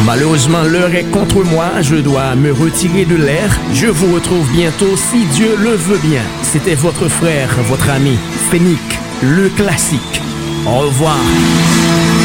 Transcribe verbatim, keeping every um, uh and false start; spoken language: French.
Malheureusement, l'heure est contre moi, je dois me retirer de l'air. Je vous retrouve bientôt si Dieu le veut bien. C'était votre frère, votre ami, Phénique, le classique. Au revoir.